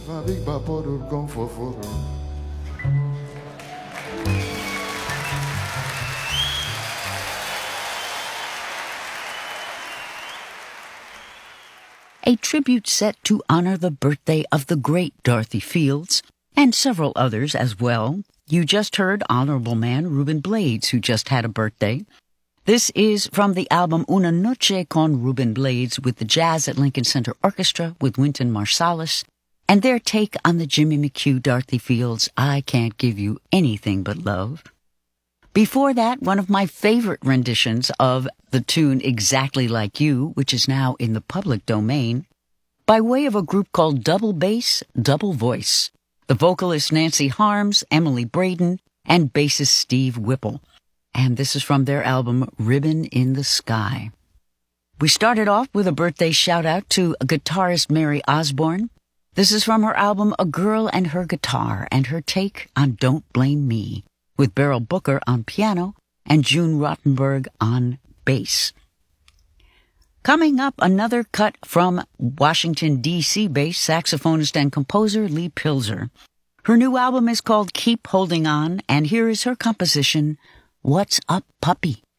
A tribute set to honor the birthday of the great Dorothy Fields, and several others as well. You just heard Honorable Man Ruben Blades, who just had a birthday. This is from the album Una Noche con Ruben Blades with the Jazz at Lincoln Center Orchestra with Wynton Marsalis, and their take on the Jimmy McHugh Dorothy Fields I Can't Give You Anything But Love. Before that, one of my favorite renditions of the tune Exactly Like You, which is now in the public domain, by way of a group called Double Bass, Double Voice. The vocalist Nancy Harms, Emily Braden, and bassist Steve Whipple. And this is from their album Ribbon in the Sky. We started off with a birthday shout-out to guitarist Mary Osborne. This is from her album A Girl and Her Guitar and her take on Don't Blame Me, with Beryl Booker on piano and June Rottenberg on bass. Coming up, another cut from Washington, D.C.-based saxophonist and composer Lee Pilzer. Her new album is called Keep Holding On, and here is her composition, What's Up, Puppy?